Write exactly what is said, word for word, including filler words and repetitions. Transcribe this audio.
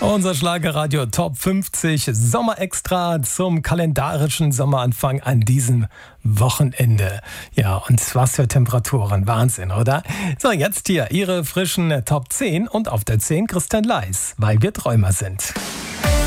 Unser Schlagerradio Top fünfzig Sommerextra zum kalendarischen Sommeranfang an diesem Wochenende. Ja, und was für Temperaturen. Wahnsinn, oder? So, jetzt hier Ihre frischen Top zehn und auf der zehn Christian Leis, weil wir Träumer sind.